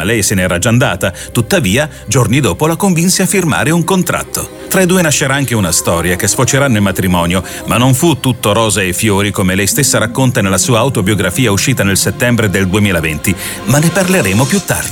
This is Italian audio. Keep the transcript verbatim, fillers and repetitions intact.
ma lei se n'era già andata. Tuttavia, giorni dopo la convinse a firmare un contratto. Tra i due nascerà anche una storia che sfocerà nel matrimonio, ma non fu tutto rose e fiori come lei stessa racconta nella sua autobiografia uscita nel settembre del duemilaventi, ma ne parleremo più tardi.